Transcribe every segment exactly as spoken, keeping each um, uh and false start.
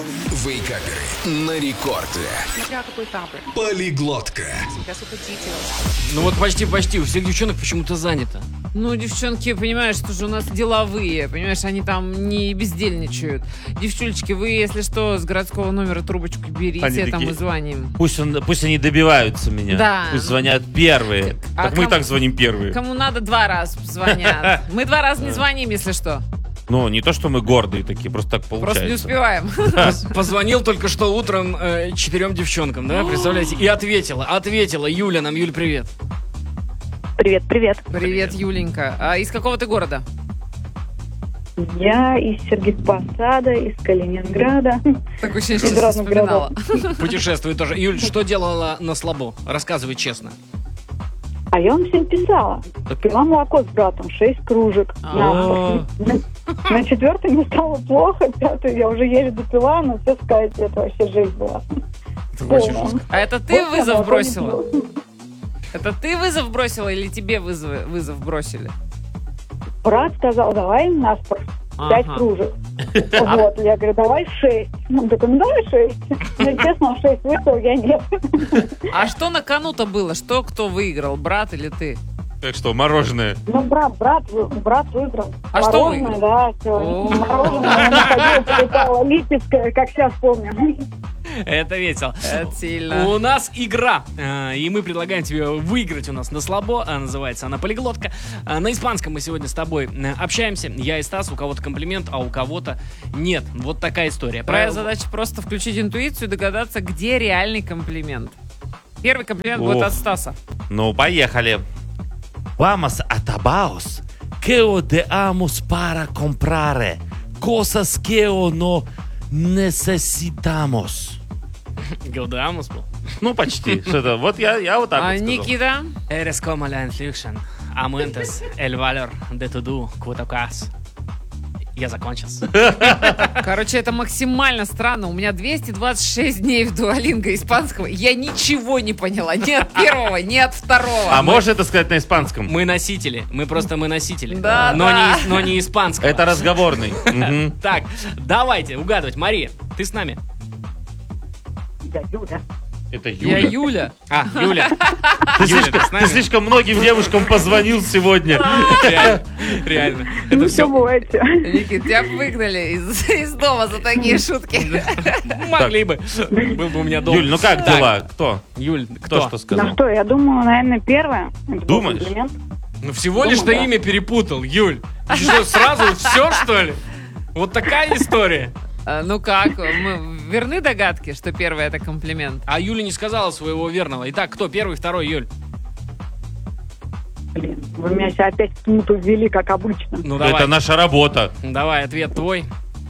Вейкаперы на рекорде. Смотря какой табор. Полиглотка. Ну вот почти-почти, у всех девчонок почему-то занято. Ну, девчонки, понимаешь, что же у нас деловые, понимаешь, они там не бездельничают. Девчулечки, вы, если что, с городского номера трубочку берите, Они там такие, мы звоним. Пусть, он, пусть они добиваются меня. Да. Пусть звонят первые. А так мы и кому- так звоним первые. Кому надо, два раза звонят. Мы два раза не звоним, если что. Ну, не то, что мы гордые такие, просто так получается. Просто не успеваем. Позвонил только что утром э, четырем девчонкам, да, представляете? И ответила, ответила Юля нам. Юль, привет. Привет, привет. Привет, Юленька. А из какого ты города? Я из Сергиев-Посада, из Калининграда. Такое ощущение, Из что ты разных вспоминала. Путешествует тоже. Юль, что делала на слабо? Рассказывай честно. А я вам сегодня писала. Пила молоко с братом, шесть кружек. О. На, на четвертой мне стало плохо, пятую я уже еле допила, но все сказать, это вообще жизнь была. Это очень Полная. жестко. А это ты Вот я вызов молоко не бросила? пила. Это ты вызов бросила или тебе вызов, вызов бросили? Брат сказал, давай нас пять Ага. кружек. Вот, я говорю, давай шесть. Ну, так, ну давай шесть. Ну, честно, шесть выпил, я нет. А что на кону-то было? Что кто выиграл, брат или ты? Так что, мороженое. Ну, брат, брат, вы- брат выиграл. А что Мороженое, выиграл? да, все. О. Мороженое я находила, покупала Липецкое, как сейчас помню. Это весело. Это сильно. У нас игра, э, и мы предлагаем тебе выиграть у нас на слабо, а называется она полиглотка. А на испанском мы сегодня с тобой э, общаемся. Я и Стас, у кого-то комплимент, а у кого-то нет. Вот такая история. Твоя Правило- задача просто включить интуицию и догадаться, где реальный комплимент. Первый комплимент Ох. будет от Стаса. Ну, поехали. Vamos a Tabaos, que odiamos para comprare cosas que no necesitamos. Гаудамус был. Ну, почти. Что-то. Вот я, я вот так А вот сказал. Никита? Eres como la inflection. Aumentes el valor de tu du cuatocas. Я закончился. Короче, это максимально странно. У меня двести двадцать шесть дней в дуолинго испанского. Я ничего не поняла. Ни от первого, ни от второго. А можешь это сказать на испанском? Мы носители. Мы просто мы носители. Да, но, да. Не, но не испанского. Это разговорный. Мгм. Так, давайте угадывать. Мария, ты с нами? Я Юля. Это Я Юля. Юля. А, Юля. Ты, Юля, слишком, ты с нами? ты слишком многим девушкам позвонил сегодня. Реально. Реально. Это Ну, все. бывайте. Никит, тебя выгнали из, из дома за такие шутки. Могли бы. Был бы у меня дом. Юль, ну как Так, дела? Кто? Юль, Кто кто? что Ну сказал? что, я думаю, наверное, первое. Это был Думаешь? комплимент. Ну всего лишь-то Думаю, да. имя перепутал, Юль. Ты что, сразу все, что ли? Вот такая история. А, ну как, мы верны догадки, что первое это комплимент? А Юля не сказала своего верного. Итак, кто первый, второй, Юль? Блин, вы меня сейчас опять в смуту ввели, как обычно. Ну давай. Это наша работа. Давай, ответ твой.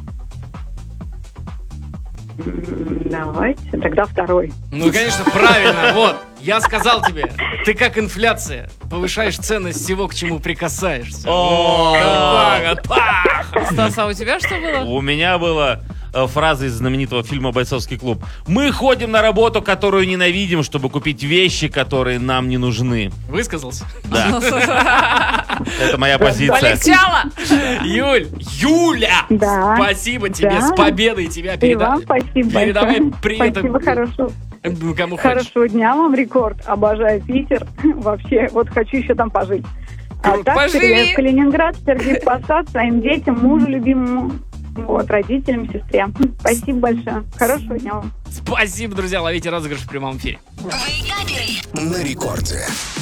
М, Давайте, тогда второй. Ну, конечно, правильно. Вот, я сказал тебе, ты как инфляция. Повышаешь ценность всего, к чему прикасаешься. О, Так, вот, пах! Стас, а у тебя что было? У меня была э, фраза из знаменитого фильма «Бойцовский клуб». Мы ходим на работу, которую ненавидим, чтобы купить вещи, которые нам не нужны. Высказался? Да, это моя позиция. Полегчало! Юль, Юля! Да. Спасибо тебе, Да. с победой тебя И переда- вам спасибо передавай большое. привет. Спасибо, хорошо. Ну, кому хочешь. Хорошего дня вам, Рекорд. Обожаю Питер. Вообще, вот хочу еще там пожить. А Круто. так, Поживи. я в Калининград, Сергей Посад, своим детям, мужу любимому, вот, родителям, сестре. Спасибо большое. Хорошего дня вам. Спасибо, друзья. Ловите розыгрыш в прямом эфире. На рекорде.